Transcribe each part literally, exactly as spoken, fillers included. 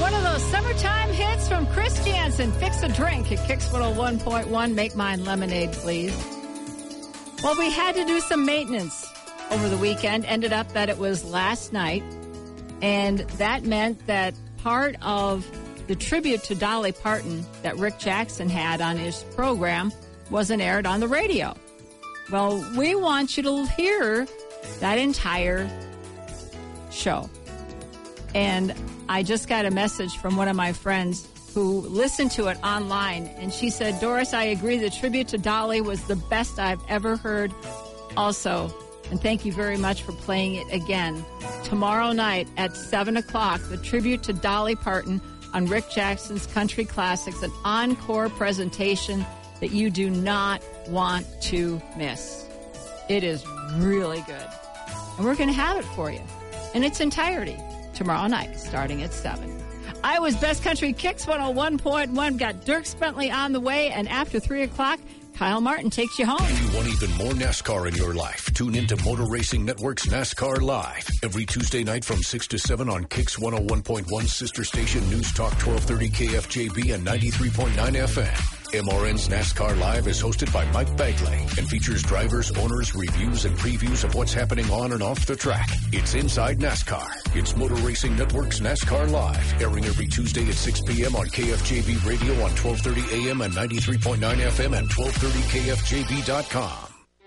one of those summertime hits from Chris Jansen. Fix a drink at Kicks one oh one point one. Make mine lemonade, please. Well, we had to do some maintenance over the weekend. Ended up that it was last night. And that meant that part of the tribute to Dolly Parton that Rick Jackson had on his program wasn't aired on the radio. Well, we want you to hear that entire show. And I just got a message from one of my friends who listened to it online, and she said, Doris, I agree, the tribute to Dolly was the best I've ever heard also. And thank you very much for playing it again. Tomorrow night at seven o'clock, the tribute to Dolly Parton on Rick Jackson's Country Classics, an encore presentation that you do not want to miss. It is really good. And we're going to have it for you in its entirety tomorrow night, starting at seven. Iowa's Best Country Kicks one oh one point one. Got Dirk Bentley on the way, and after three o'clock, Kyle Martin takes you home. If you want even more NASCAR in your life, tune into Motor Racing Network's NASCAR Live every Tuesday night from six to seven on Kicks one oh one point one, sister station News Talk twelve thirty K F J B and ninety-three point nine F M. M R N's NASCAR Live is hosted by Mike Bagley and features drivers, owners, reviews, and previews of what's happening on and off the track. It's Inside NASCAR. It's Motor Racing Network's NASCAR Live, airing every Tuesday at six p.m. on K F J B Radio on twelve thirty A M and ninety-three point nine F M and twelve thirty K F J B dot com.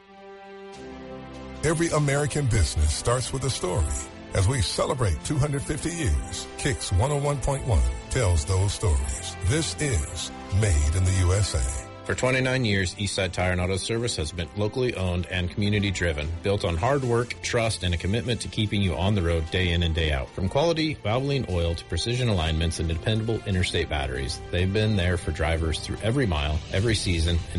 Every American business starts with a story. As we celebrate two hundred fifty years, Kicks one oh one point one tells those stories. This is Made in the U S A. For twenty-nine years, Eastside Tire and Auto Service has been locally owned and community-driven, built on hard work, trust, and a commitment to keeping you on the road day in and day out. From quality Valvoline oil to precision alignments and dependable interstate batteries, they've been there for drivers through every mile, every season, and